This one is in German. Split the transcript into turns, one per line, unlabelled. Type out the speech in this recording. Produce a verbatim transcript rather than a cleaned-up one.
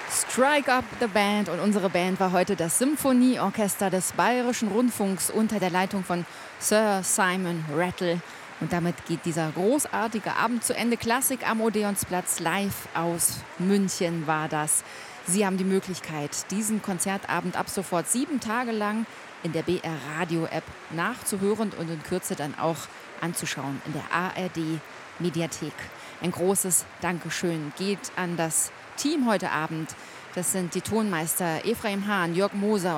Strike Up the Band, und unsere Band war heute das Symphonieorchester des Bayerischen Rundfunks unter der Leitung von Sir Simon Rattle. Und damit geht dieser großartige Abend zu Ende. Klassik am Odeonsplatz, live aus München war das. Sie haben die Möglichkeit, diesen Konzertabend ab sofort sieben Tage lang in der B R Radio App nachzuhören und in Kürze dann auch anzuschauen in der A R D Mediathek. Ein großes Dankeschön geht an das Team heute Abend. Das sind die Tonmeister Ephraim Hahn, Jörg Moser